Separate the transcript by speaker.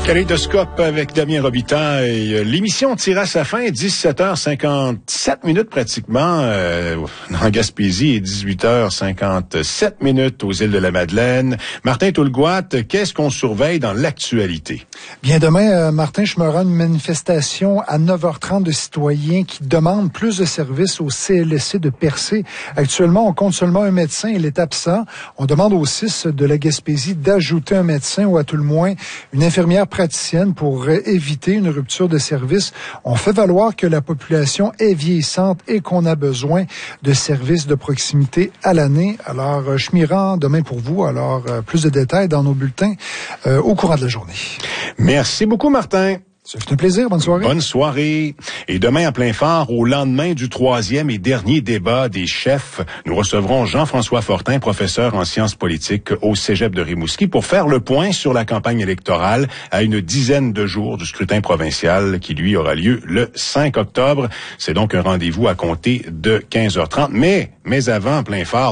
Speaker 1: Kaléidoscope avec Damien Robitaille. L'émission tire à sa fin, 17h57 pratiquement en Gaspésie et 18h57 aux îles de la Madeleine. Martin Toulgoat, qu'est-ce qu'on surveille dans l'actualité?
Speaker 2: Bien, demain, Martin, je me rends une manifestation à 9h30 de citoyens qui demandent plus de services au CLSC de Percé. Actuellement, on compte seulement un médecin, il est absent. On demande au CIS de la Gaspésie d'ajouter un médecin ou à tout le moins une infirmière praticienne pour éviter une rupture de service. On fait valoir que la population est vieillissante et qu'on a besoin de services de proximité à l'année. Alors, je m'y rends demain pour vous. Alors, plus de détails dans nos bulletins au courant de la journée.
Speaker 1: Merci beaucoup, Martin.
Speaker 2: Ça fait un plaisir. Bonne soirée.
Speaker 1: Bonne soirée. Et demain, à plein phare, au lendemain du 3e et dernier débat des chefs, nous recevrons Jean-François Fortin, professeur en sciences politiques au Cégep de Rimouski, pour faire le point sur la campagne électorale à une dizaine de jours du scrutin provincial qui, lui, aura lieu le 5 octobre. C'est donc un rendez-vous à compter de 15h30. Mais avant, plein phare,